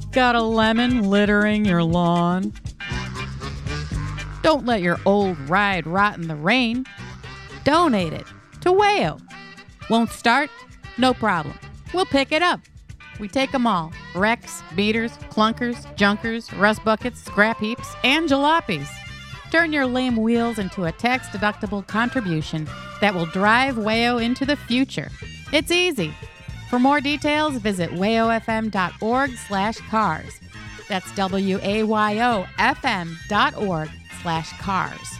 Got a lemon littering your lawn? Don't let your old ride rot in the rain. Donate it to Wayo. Won't start? No problem. We'll pick it up. We take them all. Wrecks, beaters, clunkers, junkers, rust buckets, scrap heaps, and jalopies. Turn your lame wheels into a tax-deductible contribution that will drive Wayo into the future. It's easy. For more details, visit wayofm.org/cars. That's WAYOFM.org/cars.